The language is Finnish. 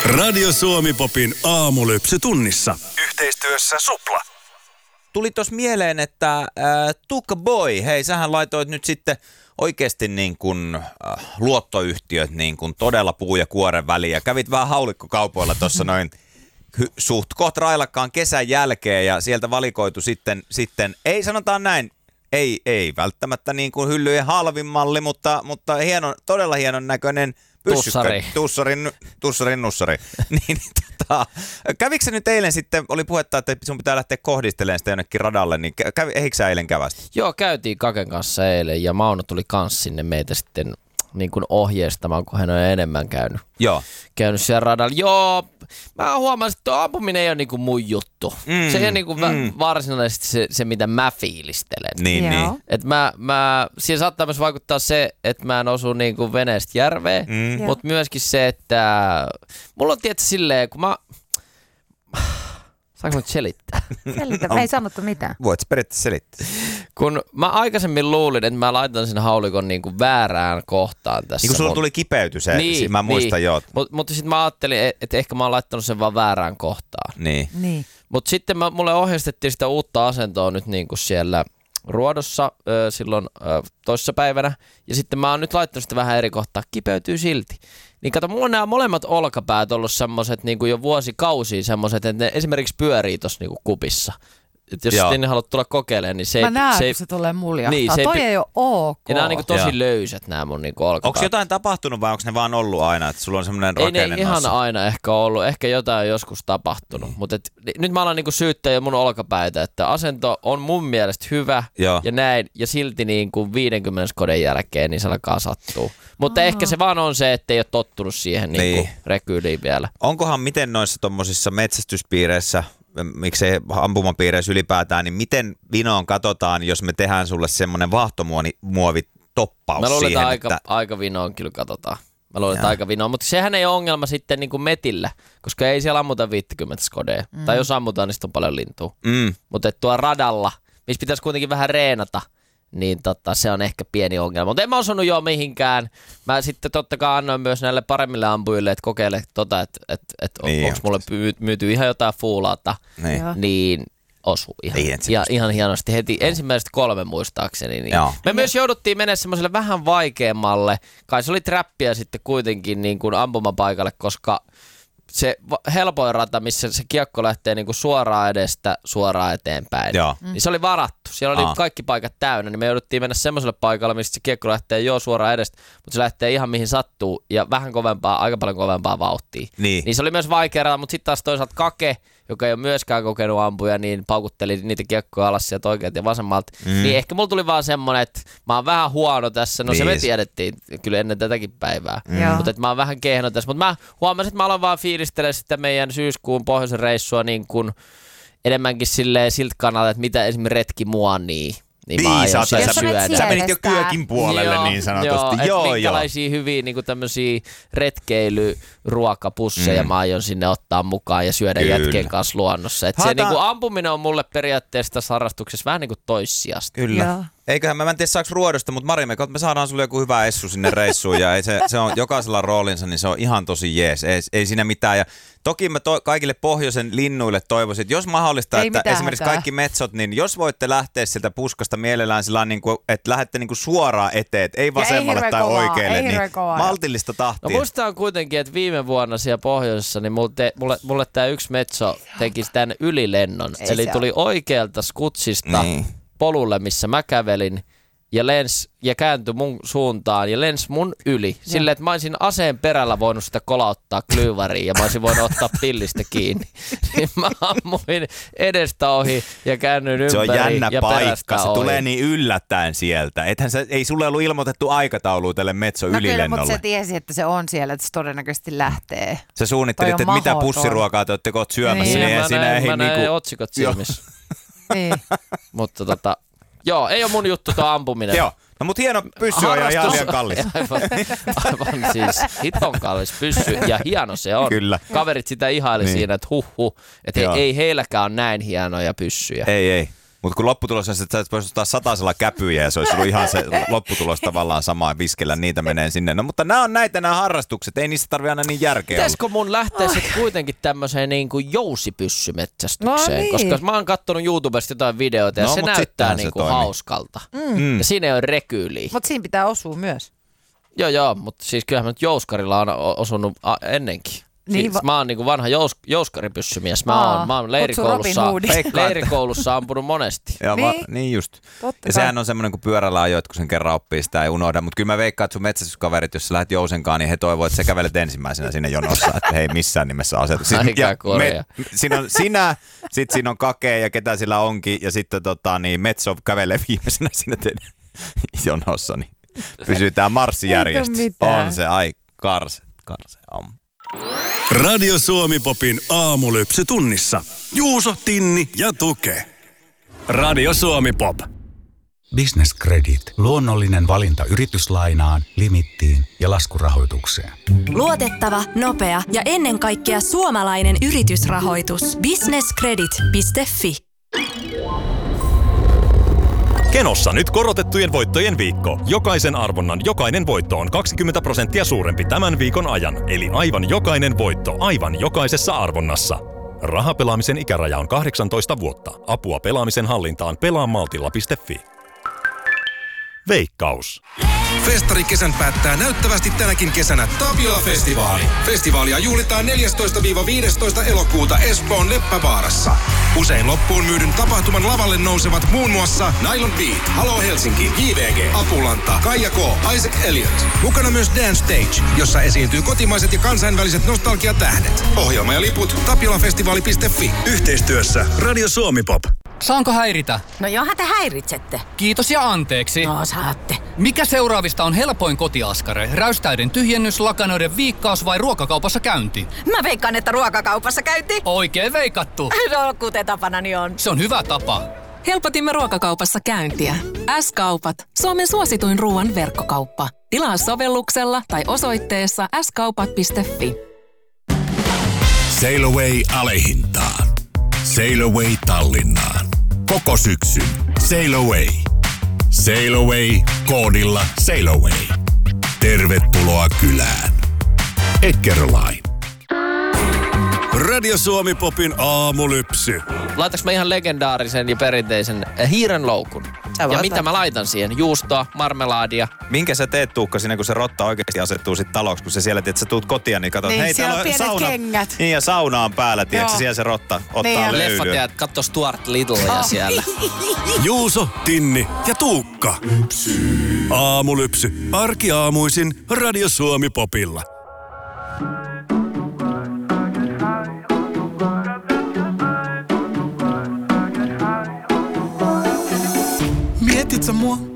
Radio Suomi-popin aamulypsy tunnissa. Yhteistyössä Supla. Tuli tuossa mieleen, että Tuukka Boy, hei sähän laitoit nyt sitten oikeasti niin kuin luottoyhtiöt niin kuin todella puu ja kuoren väliin ja kävit vähän haulikkokaupoilla tuossa noin suht koht railakkaan kesän jälkeen ja sieltä valikoitu sitten ei sanotaan näin, ei välttämättä niin kuin hyllyjen halvin malli, mutta todella hienon näköinen Tussarin nussari. Niin, kävikö sä nyt eilen sitten, oli puhetta, että sun pitää lähteä kohdistelemaan sitä jonnekin radalle, niin eikö sä eilen kävästi? Joo, käytiin Kaken kanssa eilen ja Mauno tuli kans sinne meitä sitten niin kuin ohjeistamaan, kun hän on enemmän käynyt siellä radalla. Joo, mä huomasin, että tuo ampuminen ei ole niin kuin mun juttu. Se ei ole niin kuin varsinaisesti se, mitä mä fiilistelen. Niin. Et siinä saattaa myös vaikuttaa se, että mä en osu niin kuin veneestä järveen, mutta myöskin se, että mulla on tietysti silleen, kun mä... Saanko nyt selittää? Mä ei sanottu mitään. Voit periaatteessa selittää. Kun mä aikaisemmin luulin, että mä laitan sen haulikon niin kuin väärään kohtaan tässä. Niin kun sulla tuli kipeyty se, mä muistan joo. Mutta sitten mä ajattelin, että ehkä mä oon laittanut sen vaan väärään kohtaan. Niin. Mutta sitten mulle ohjeistettiin sitä uutta asentoa nyt niin kuin siellä Ruodossa silloin toissapäivänä. Ja sitten mä oon nyt laittanut sitä vähän eri kohtaa, kipeytyy silti. Niin kato, mulla on nämä molemmat olkapäät ollut semmoset niin kuin jo vuosikausia semmoset, että ne esimerkiksi pyörii tossa niin kuin kupissa. Et jos sitten haluat tulla kokeilemaan, niin se ei... Mä näen, kun se tulee muljahtaa. Niin, toi ei ole ok. Ja nämä on niin tosi löysät nämä mun niin olkapäät. Onko jotain tapahtunut vai onko ne vaan ollut aina, että sulla on semmoinen rakenne noissa? Ei ne ihan aina ehkä ollut. Ehkä jotain on joskus tapahtunut. Mutta nyt mä alan niin syyttää jo mun olkapäitä, että asento on mun mielestä hyvä ja näin. Ja silti niin kuin 50 skoden jälkeen niin se alkaa sattua. Mutta ehkä se vaan on se, että ei ole tottunut siihen niin rekyyliin vielä. Onkohan miten noissa tommosissa metsästyspiireissä, miksei ampumapiireissä ylipäätään, niin miten vinoon katsotaan, jos me tehdään sulle semmoinen vaahtomuovitoppaus mä luulen, siihen, että aika vinoon kyllä katsotaan. Mä luulen, että aika vinoon, mutta sehän ei ole ongelma sitten niin kuin metillä, koska ei siellä ammuta 50 skodea. Tai jos ammutaan, niin sitten on paljon lintua. Mutta tuo radalla, missä pitäisi kuitenkin vähän reenata, niin se on ehkä pieni ongelma. Mutta en mä osannut jo mihinkään. Mä sitten totta kai annoin myös näille paremmille ampujille, että kokeile onko mulle myyty ihan jotain fuulaata, niin osuu ihan hienosti heti. Ensimmäiset 3 muistaakseni. Niin. Me myös jouduttiin mennä semmoiselle vähän vaikeammalle. Kai se oli trappia sitten kuitenkin niin kuin ampumapaikalle, koska se helpoin rata, missä se kiekko lähtee niinku suoraan edestä suoraan eteenpäin, niin se oli varattu. Siellä oli kaikki paikat täynnä, niin me jouduttiin mennä semmoiselle paikalle, missä se kiekko lähtee suoraan edestä, mutta se lähtee ihan mihin sattuu ja vähän kovempaa, aika paljon kovempaa vauhtia. Niin se oli myös vaikea rata, mutta sitten taas toisaalta Kake, joka ei ole myöskään kokenut ampuja, niin paukutteli niitä kiekkoja alas sieltä oikealta ja vasemmalta. Niin ehkä mulla tuli vaan semmoinen, että mä oon vähän huono tässä. No se me tiedettiin kyllä ennen tätäkin päivää. Mutta että mä oon vähän kehno tässä. Mutta mä huomasin, että mä aloin vaan fiilistellä sitä meidän syyskuun pohjoisen reissua niin kuin enemmänkin siltä kannalta, että mitä esimerkiksi retki muanii. Niin mä aion siellä syödä. Sä menit jo kyökin puolelle niin sanotusti. Joo. Minkälaisia hyviä niin tämmöisiä retkeilyruokapusseja mä aion sinne ottaa mukaan ja syödä jätkien kanssa luonnossa. Et se niin kuin ampuminen on mulle periaatteessa tässä harrastuksessa vähän niin kuin toissijasta. Kyllä. Eiköhän mä en tiedä saaks Ruodosta, mutta Mari, me saadaan sulle joku hyvä essu sinne reissuun ja se on jokaisella roolinsa, niin se on ihan tosi jees. Ei siinä mitään. Ja toki mä kaikille pohjoisen linnuille toivoisin, että jos mahdollista, että esimerkiksi kaikki metsot, niin jos voitte lähteä sieltä puskasta mielellään sillä niin kuin, että lähdette niin kuin suoraan eteen, ei vasemmalle tai oikealle, niin maltillista tahtia. No muistaan kuitenkin, että viime vuonna siellä pohjoisessa, niin mulle tämä yksi metso teki tämän ylilennon. Eli tuli oikealta skutsista polulle, missä mä kävelin, ja kääntyi mun suuntaan ja lensi mun yli. Silleen, että mä olisin aseen perällä voinut sitä kolauttaa klyyväriin ja mä olisin voinut ottaa pillistä kiinni. Niin mä ammuin edestä ohi ja käännyin ympäri. Se on jännä ja paikka, se ohi. tulee niin yllättäen sieltä. Ei sulle ollut ilmoitettu aikataulua tälle Metso ylilennolle. Kyllä, mutta se tiesi, että se on siellä, että se todennäköisesti lähtee. Sä suunnittelit, että mitä pussiruokaa te olette syömässä. Mä näin otsikot silmissä. Niin. Mutta joo, ei ole mun juttu tuo ampuminen. Joo, no mut hieno pyssy on ja ihan liian kallis. Aivan siis hiton kallis pyssy ja hieno se on. Kyllä. Kaverit sitä ihaili siinä, että että ei heilläkään ole näin hienoja pyssyjä. Ei. Mutta kun lopputulos on, että sä voisi ostaa 100 käpyjä ja se olisi ollut ihan se lopputulos tavallaan sama ja viskellä niitä menee sinne. No mutta nämä on nämä harrastukset, ei niissä tarvitse aina niin järkeä olla. Pitäisikö mun lähteä sitten kuitenkin tämmöiseen niin kuin jousipyssymetsästykseen? No niin. Koska mä oon kattonut YouTubesta jotain videoita ja se näyttää niin kuin hauskalta. Ja siinä ei ole rekyyliä. Mutta siinä pitää osua myös. Joo, mutta siis kyllähän mä nyt jouskarilla on osunut ennenkin. Niin, mä oon niinku vanha jouskaripyssymies. Mä oon leirikoulussa ampunut monesti. Joo, niin just. Totta ja sehän on semmoinen, kun pyörällä ajoit, kun sen kerran oppii, sitä ei unohda. Mutta kyllä mä veikkaan, että sun metsästyskaverit, jos sä lähdet jousenkaan, niin he toivovat, että sä kävelet ensimmäisenä sinne jonossa. Että hei, missään nimessä asetu. Siinä on sinä, sit siinä on Kake ja ketä sillä onkin. Ja sitten Metsov kävelee viimeisenä sinne teidän jonossa. Niin pysytään marssijärjestys. On se, karse on. Radio Suomi Popin aamulypsy tunnissa. Juuso, Tinni ja Tuke. Radio Suomi Pop. Business Credit. Luonnollinen valinta yrityslainaan, limittiin ja laskurahoitukseen. Luotettava, nopea ja ennen kaikkea suomalainen yritysrahoitus. Businesscredit.fi. Kenossa nyt korotettujen voittojen viikko. Jokaisen arvonnan jokainen voitto on 20% suurempi tämän viikon ajan. Eli aivan jokainen voitto aivan jokaisessa arvonnassa. Rahapelaamisen ikäraja on 18 vuotta. Apua pelaamisen hallintaan pelaamaltilla.fi. Veikkaus. Festarikesän päättää näyttävästi tänäkin kesänä Tapiola-festivaali. Festivaalia juhlitaan 14-15 elokuuta Espoon Leppävaarassa. Usein loppuun myydyn tapahtuman lavalle nousevat muun muassa Nylon Beat, Halo Helsinki, JVG, Apulanta, Kaija K, Isaac Elliot. Mukana myös Dance Stage, jossa esiintyy kotimaiset ja kansainväliset nostalgiatähdet. Ohjelma ja liput tapiolafestivaali.fi. Yhteistyössä Radio Suomi Pop. Saanko häiritä? No johan te häiritsette. Kiitos ja anteeksi. No saatte. Mikä seuraavista on helpoin kotiaskare? Räystäiden tyhjennys, lakanoiden viikkaus vai ruokakaupassa käynti? Mä veikkaan, että ruokakaupassa käynti. Oikein veikattu. No, kuten tapanani on. Se on hyvä tapa. Helpotimme ruokakaupassa käyntiä. S-kaupat. Suomen suosituin ruoan verkkokauppa. Tilaa sovelluksella tai osoitteessa skaupat.fi. Sail Away alehintaan. Sail Away Tallinnaan. Koko syksyn Sail Away. Sail Away koodilla Sail Away. Tervetuloa kylään. Eckerline. Radio Suomi Popin aamulypsy. Laitaks mä ihan legendaarisen ja perinteisen hiirenloukun? Ja mitä mä laitan siihen? Juustoa, marmelaadia. Minkä sä teet, Tuukka, siinä kun se rotta oikeasti asettuu sit taloksi, kun se siellä, että sä tuut kotiin, niin katsot, niin, hei, täällä on sauna. Kengät. Niin, ja sauna on päällä, tiedätkö, siellä se rotta ottaa niin, löylyä. Leffat katso Stuart Littlea siellä. Juuso, Tinni ja Tuukka. Aamulypsy. Arkiaamuisin Radio Suomi Popilla. Mietit sä mua?